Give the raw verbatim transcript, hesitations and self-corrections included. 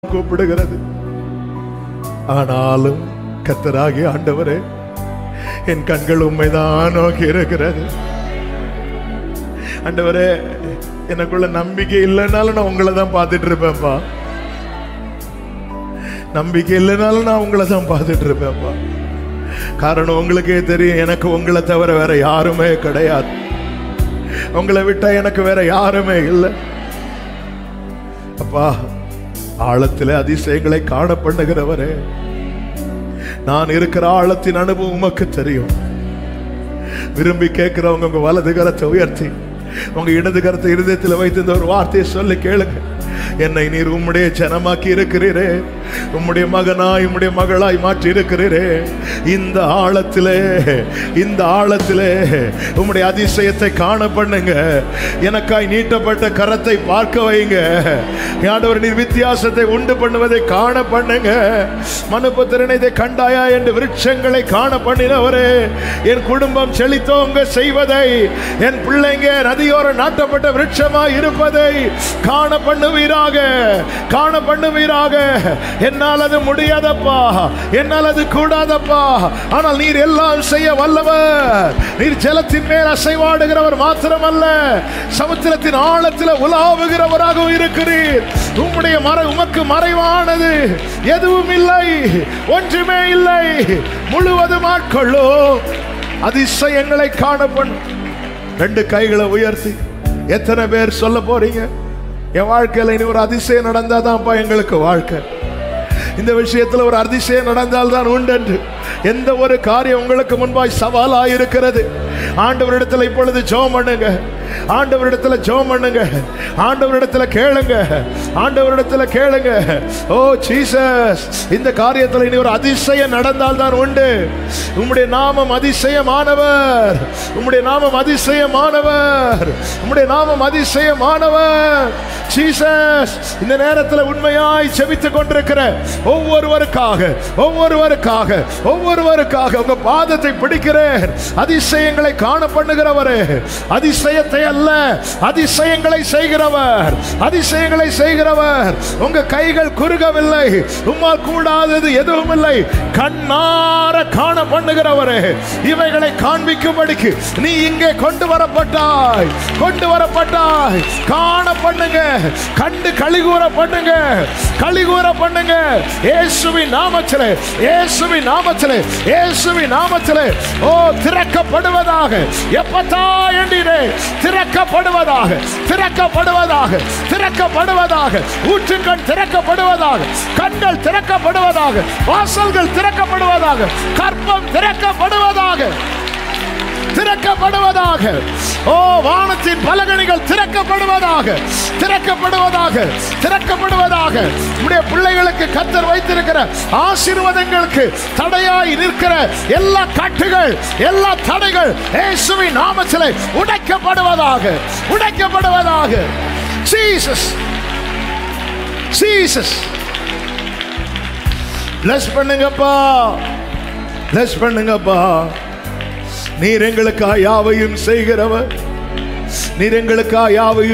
கூப்பிடுகிறது. ஆனாலும் கர்த்தராகிய ஆண்டவரே, என் கண்கள் உண்மைதான் நோக்கி இருக்கிறது. ஆண்டவரே, எனக்குள்ள நம்பிக்கை இல்லைனாலும் நான் உங்களை தான் பார்த்துட்டு இருப்பேன்ப்பா. நம்பிக்கை இல்லைனாலும் நான் உங்களை தான் பார்த்துட்டு இருப்பேன்ப்பா. காரணம் உங்களுக்கே தெரியும், எனக்கு உங்களை தவிர வேற யாருமே கிடையாது. உங்களை விட்டா எனக்கு வேற யாருமே இல்லை. அப்பா, ஆழத்திலே அதிசயங்களை காண பண்ணுகிறவரே, நான் இருக்கிற ஆழத்தின் அனுபவம் உமக்கு தெரியும். விரும்பி கேட்கிறவங்க உங்க வலது கரத்தை உயர்த்தி உங்க இடது கரத்தை இருதயத்தில் வைத்து இந்த ஒரு வார்த்தையை சொல்லி கேளுங்க. என்னை நீர் உம்முடைய ஜனமாக்கி இருக்கிறீரே, உம்முடைய மகனாய் உம்முடைய மகளாய் மாற்றி இருக்கிறீரே. இந்த ஆழத்திலே இந்த ஆழத்திலே உம்முடைய அதிசயத்தை காண பண்ணுங்க. எனக்காய் நீட்டப்பட்ட கரத்தை பார்க்க வைங்க. ஆண்டவர், நீர் வித்தியாசத்தை உண்டு பண்ணுவதை காண பண்ணுங்க. மனுபுத்திரனை இதை கண்டாயா என்று விருட்சங்களை காண பண்ணினவரே, என் குடும்பம் செழித்தோங்க செய்வதை, என் பிள்ளைங்க நதியோர நாட்டப்பட்ட விருட்சமாய் இருப்பதை காண பண்ணுவீராக, காண பண்ணுவீராக. என்னால் அது முடியாதப்பா, என்னால் அது கூடாதப்பா. ஆனால் நீர் எல்லாம் செய்ய வல்லவர். நீர் ஜலத்தின் மேல் அசைவாடுகிறவர் மாத்திரமல்ல, சமுத்திரத்தின் ஆழத்தில் உலாவுகிறவராகவும் இருக்கிறீர். உம்முடைய மறை உமக்கு மறைவானது எதுவும் இல்லை, ஒன்றுமே இல்லை. முழுவதும் ஆட்கொள்ளும் அதிசயங்களை காணப்படும். ரெண்டு கைகளை உயர்த்தி எத்தனை பேர் சொல்ல போறீங்க, என் வாழ்க்கையில் இனி ஒரு அதிசயம் நடந்தாதான்ப்பா எங்களுக்கு வாழ்க்கை. இந்த விஷயத்தில் ஒரு அதிசயம் நடந்தால் தான் உண்டு என்று. எந்த ஒரு காரியம் உங்களுக்கு முன்பாய் சவாலாக இருக்கிறது, ஆண்டவரிடத்தில் இப்பொழுது ஜெபம் பண்ணுங்க. ஆண்டவரிடத்தில் ஜெபம் பண்ணுங்க. ஆண்டவரிடத்தில் கேளுங்க. ஆண்டவரிடத்தில் கேளுங்க. ஓ ஜீசஸ், இந்த காரியத்தில் இனி ஒரு அதிசயம் நடந்தால் தான் உண்டு. உம்முடைய நாமம் அதிசயமானவர், உம்முடைய நாமம் அதிசயமானவர், உம்முடைய நாமம் அதிசயமானவர். ஜீசஸ், இந்த நேரத்தில் உண்மையாய் செபித்துக் கொண்டிருக்கிற ஒவ்வொருவருக்காக ஒவ்வொருவருக்காக ஒவ்வொருவருக்காக உங்க பாதத்தை பிடிக்கிறேன். அதிசயங்களை காண பண்ணுகிறவரே, அதிசயத்தை அல்ல அதிசயங்களை செய்கிறவர், அதிசயங்களை செய்கிறவர். உங்க கைகள் குறுகவில்லை, உம்மால் கூடாதது எதுவும் இல்லை. கண்ணார காண பண்ணுகிறவரே, இவைகளை காண்பிக்கும்படிக்கு நீ இங்கே கொண்டு வரப்பட்டாய், கொண்டு வரப்பட்டாய். காண பண்ணுங்க, கண்டு கலிகூற பண்ணுங்க, கலிகூற பண்ணுங்க. இயேசுவின் நாமத்திலே, இயேசுவின் நாமத்திலே, இயேசுவின் நாமத்திலே. ஓ திறக்கப்படுவதாக, எப்பதா என்றே திறக்கப்படுவதாக, திறக்கப்படுவதாக, திறக்கப்படுவதாக. ஊற்றுக்கண் திறக்கப்படுவதாக, கண்கள் திறக்கப்படுவதாக, வாசல்கள் திறக்கப்படுவதாக, கற்பம் திறக்கப்படுவதாக, திறக்கப்படுவதாக. ஓ வானத்தின் பலகணிகள் திறக்கப்படுவதாக, திறக்கப்படுவதாக, திறக்கப்படுவதாக. உடைய பிள்ளைகளுக்கு கர்த்தர் வைத்திருக்கிற ஆசீர்வாதங்களுக்கு தடையாய் நிற்கிற எல்லா கட்டுகள், எல்லா தடைகள் இயேசுவின் நாமத்திலே உடைக்கப்படுவதாக, உடைக்கப்படுவதாக. ஜீசஸ், ஜீசஸ், bless பண்ணுங்கப்பா, bless பண்ணுங்கப்பா. நீர் எங்களுக்காக யாவையும் செய்கிறவர், நீர் எங்களுக்காக யாவையும்